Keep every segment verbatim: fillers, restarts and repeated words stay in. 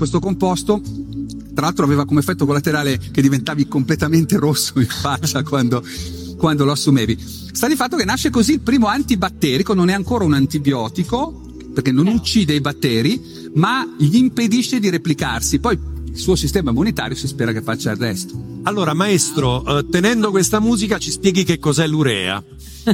questo composto, tra l'altro aveva come effetto collaterale che diventavi completamente rosso in faccia quando, quando lo assumevi. Sta di fatto che nasce così il primo antibatterico, non è ancora un antibiotico, perché non uccide i batteri, ma gli impedisce di replicarsi. Poi il suo sistema immunitario si spera che faccia il resto. Allora, maestro, eh, tenendo questa musica, ci spieghi che cos'è l'urea?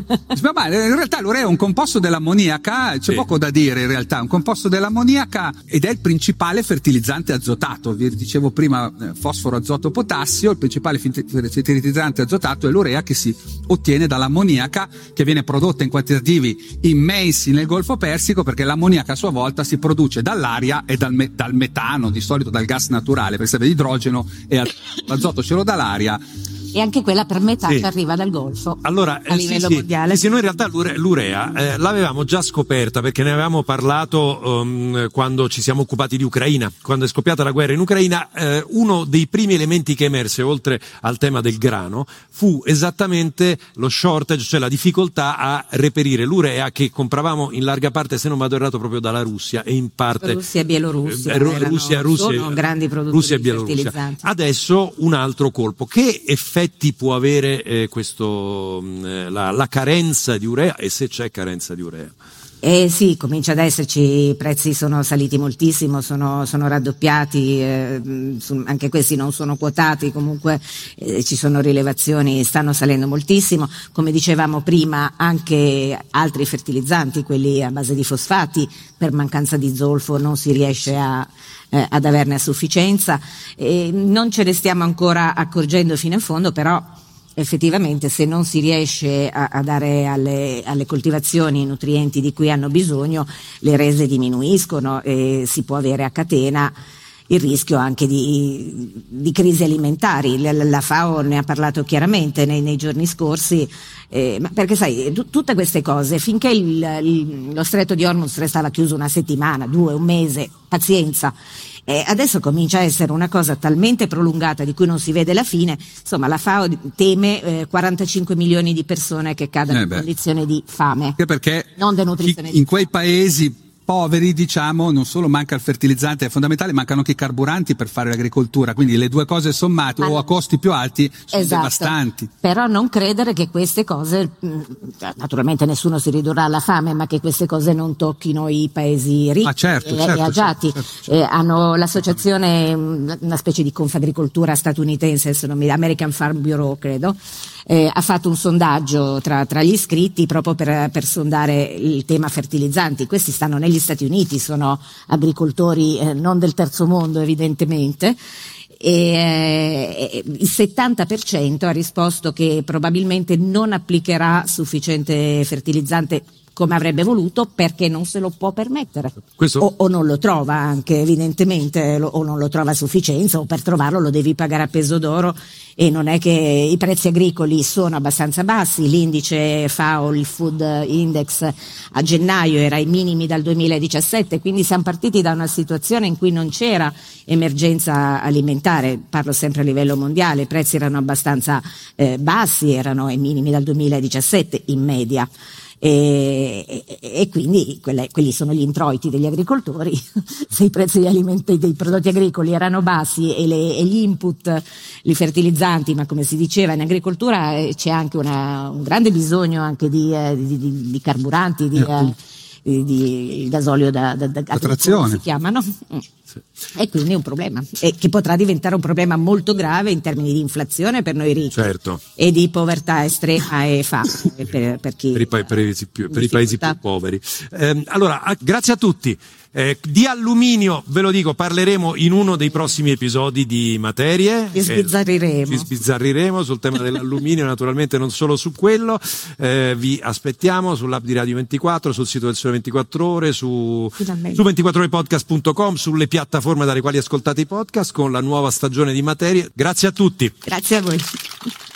Ma in realtà l'urea è un composto dell'ammoniaca, c'è sì. poco da dire in realtà, è un composto dell'ammoniaca ed è il principale fertilizzante azotato. Vi dicevo prima fosforo, azoto, potassio, il principale fertilizzante azotato è l'urea, che si ottiene dall'ammoniaca, che viene prodotta in quantitativi immensi nel Golfo Persico, perché l'ammoniaca a sua volta si produce dall'aria e dal, me- dal metano, di solito dal gas naturale, perché serve l'idrogeno e l'azoto ce l'ho dall'aria. E anche quella per metà sì. che arriva dal Golfo, allora, a livello sì, mondiale. Sì, sì, noi in realtà l'urea eh, l'avevamo già scoperta, perché ne avevamo parlato um, quando ci siamo occupati di Ucraina, quando è scoppiata la guerra in Ucraina. Eh, uno dei primi elementi che emerse, oltre al tema del grano, fu esattamente lo shortage, cioè la difficoltà a reperire l'urea, che compravamo in larga parte, se non vado errato, proprio dalla Russia e in parte Russia e Bielorussia, eh, erano, Russia, Russia, sono grandi produttori Russia e di Bielorussia. fertilizzanti. Adesso un altro colpo. Che effetti può avere eh, questo eh, la, la carenza di urea, e se c'è carenza di urea? Eh sì, comincia ad esserci, i prezzi sono saliti moltissimo, sono, sono raddoppiati, eh, anche questi non sono quotati, comunque eh, ci sono rilevazioni, stanno salendo moltissimo. Come dicevamo prima, anche altri fertilizzanti, quelli a base di fosfati, per mancanza di zolfo non si riesce a Eh, ad averne a sufficienza, e non ce ne stiamo ancora accorgendo fino in fondo, però effettivamente se non si riesce a, a dare alle, alle coltivazioni i nutrienti di cui hanno bisogno, le rese diminuiscono e si può avere a catena il rischio anche di, di crisi alimentari. La, la FAO ne ha parlato chiaramente nei, nei giorni scorsi, eh, ma perché sai, t- tutte queste cose, finché il, il, lo stretto di Hormuz restava chiuso una settimana, due, un mese, pazienza. Eh, adesso comincia a essere una cosa talmente prolungata di cui non si vede la fine. Insomma, la FAO teme eh, quarantacinque milioni di persone che cadano eh in condizione di fame, perché non denutrizione. In quei paesi poveri, diciamo, non solo manca il fertilizzante, è fondamentale, mancano anche i carburanti per fare l'agricoltura, quindi le due cose sommate Ma o a costi più alti sono esatto. devastanti. Però non credere che queste cose, naturalmente nessuno si ridurrà alla fame, ma che queste cose non tocchino i paesi ricchi ah, certo, e, certo, e agiati. Certo, certo, certo. Eh, hanno l'associazione, una specie di confagricoltura statunitense, se non mi American Farm Bureau credo, eh, ha fatto un sondaggio tra, tra gli iscritti proprio per, per sondare il tema fertilizzanti. Questi stanno negli Stati Uniti, sono agricoltori eh, non del terzo mondo evidentemente, e eh, il settanta per cento ha risposto che probabilmente non applicherà sufficiente fertilizzante come avrebbe voluto, perché non se lo può permettere. Questo... o, o non lo trova anche evidentemente, lo, o non lo trova a sufficienza, o per trovarlo lo devi pagare a peso d'oro, e non è che i prezzi agricoli sono abbastanza bassi. L'indice FAO, il Food Index, a gennaio era ai minimi dal duemiladiciassette, quindi siamo partiti da una situazione in cui non c'era emergenza alimentare, parlo sempre a livello mondiale, i prezzi erano abbastanza eh, bassi, erano ai minimi dal duemiladiciassette in media. E, e, e quindi quelle, quelli sono gli introiti degli agricoltori. Se i prezzi degli alimenti, dei prodotti agricoli erano bassi e, le, e gli input, i fertilizzanti, ma come si diceva in agricoltura eh, c'è anche una, un grande bisogno anche di, eh, di, di, di carburanti, di, eh, di, di il gasolio da, da, da, da trazione si chiamano. Sì. E quindi è un problema, e che potrà diventare un problema molto grave in termini di inflazione per noi ricchi, certo, e di povertà estrema e fame per, per, chi per, i, pa- per, i, più, per i paesi più poveri. Eh, allora, a, grazie a tutti. Eh, di alluminio, ve lo dico, parleremo in uno dei prossimi episodi di Materie. Ci sbizzarriremo. Eh, ci sbizzarriremo sul tema dell'alluminio, naturalmente non solo su quello. Eh, vi aspettiamo sull'app di Radio ventiquattro, sul sito del Sole ventiquattro Ore, su, su ventiquattro ore podcast punto com, sulle piattaforme dalle quali ascoltate i podcast, con la nuova stagione di Materie. Grazie a tutti. Grazie a voi.